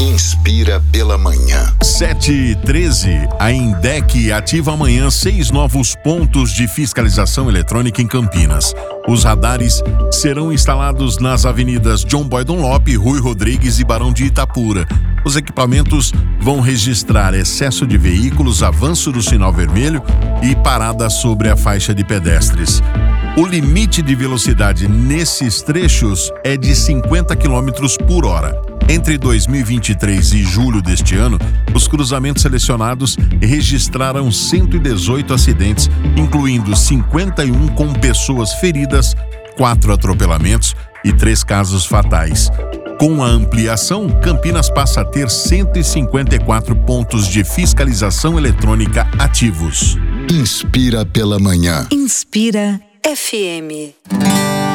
Inspira pela manhã. 7h13, a INDEC ativa amanhã 6 novos pontos de fiscalização eletrônica em Campinas. Os radares serão instalados nas avenidas John Boy Dunlop, Rui Rodrigues e Barão de Itapura. Os equipamentos vão registrar excesso de veículos, avanço do sinal vermelho e parada sobre a faixa de pedestres. O limite de velocidade nesses trechos é de 50 km por hora. Entre 2023 e julho deste ano, os cruzamentos selecionados registraram 118 acidentes, incluindo 51 com pessoas feridas, 4 atropelamentos e 3 casos fatais. Com a ampliação, Campinas passa a ter 154 pontos de fiscalização eletrônica ativos. Inspira pela manhã. Inspira FM.